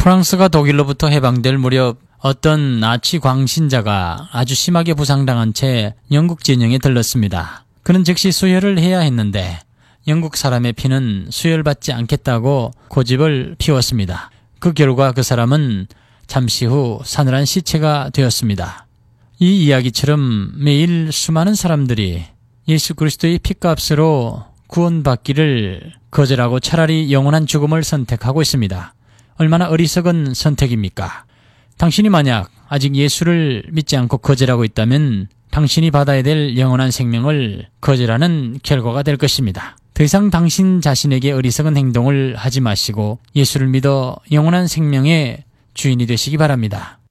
프랑스가 독일로부터 해방될 무렵 어떤 나치 광신자가 아주 심하게 부상당한 채 영국 진영에 들렀습니다. 그는 즉시 수혈을 해야 했는데 영국 사람의 피는 수혈받지 않겠다고 고집을 피웠습니다. 그 결과 그 사람은 잠시 후 사늘한 시체가 되었습니다. 이 이야기처럼 매일 수많은 사람들이 예수 그리스도의 핏값으로 구원받기를 거절하고 차라리 영원한 죽음을 선택하고 있습니다. 얼마나 어리석은 선택입니까? 당신이 만약 아직 예수를 믿지 않고 거절하고 있다면 당신이 받아야 될 영원한 생명을 거절하는 결과가 될 것입니다. 더 이상 당신 자신에게 어리석은 행동을 하지 마시고 예수를 믿어 영원한 생명의 주인이 되시기 바랍니다.